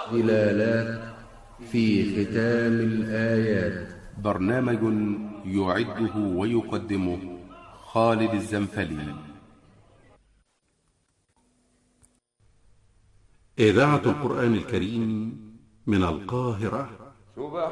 ظلالات في ختام الآيات. برنامج يعده ويقدمه خالد الزنفلي. إذاعة القرآن الكريم من القاهرة.